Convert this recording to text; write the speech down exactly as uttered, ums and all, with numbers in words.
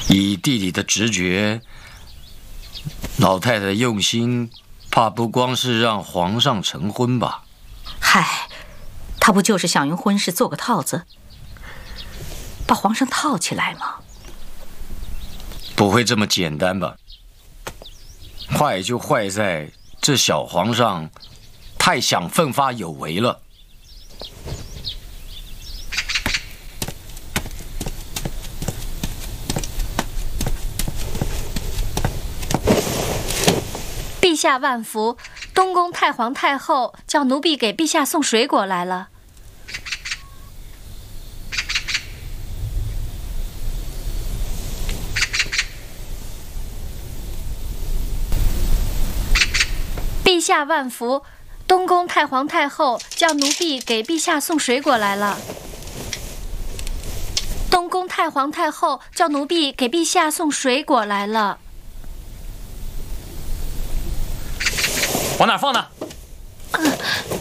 以弟弟的直觉，老太太的用心，怕不光是让皇上成婚吧？ 嗨，她不就是想用婚事做个套子，把皇上套起来吗？ 不会这么简单吧？坏就坏在这小皇上太想奋发有为了。 陛下万福，东宫太皇太后叫奴婢给陛下送水果来了。陛下万福，东宫太皇太后叫奴婢给陛下送水果来了。东宫太皇太后叫奴婢给陛下送水果来了。 往哪放呢？ 呃